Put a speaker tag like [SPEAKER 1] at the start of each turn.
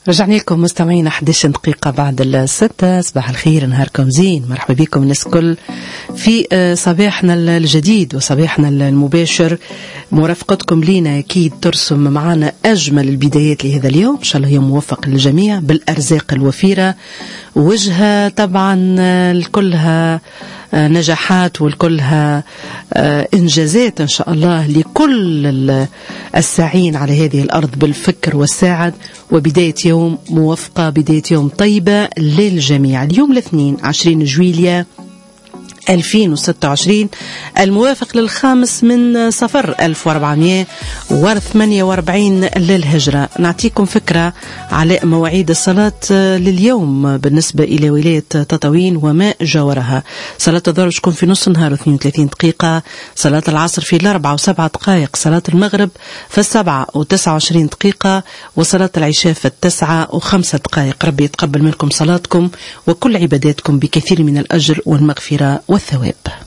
[SPEAKER 1] رجعنا لكم مستمعين 11 دقيقة بعد الستة. صباح الخير، نهاركم زين، مرحبا بكم الناس الكل في صباحنا الجديد وصباحنا المباشر. مرافقتكم لينا أكيد ترسم معنا أجمل البدايات لهذا اليوم، إن شاء الله يوم موفق للجميع بالأرزاق الوفيرة، وجهة طبعا كلها نجاحات والكلها إنجازات إن شاء الله لكل الساعين على هذه الأرض بالفكر والساعد، وبداية يوم موفقة، بداية يوم طيبة للجميع. اليوم الاثنين 20 جويلية 2026 الموافق للخامس من صفر 1448 للهجرة. نعطيكم فكرة على مواعيد الصلاة لليوم بالنسبة إلى ولاية تطاوين وما جاورها. صلاة الظهر تكون في نص النهار 32 دقيقة، صلاة العصر في 4 و7 دقائق، صلاة المغرب في 7 و29 دقيقة، وصلاة العشاء في 9 و5 دقائق. ربي يتقبل منكم صلاتكم وكل عباداتكم بكثير من الأجر والمغفرة والثواب.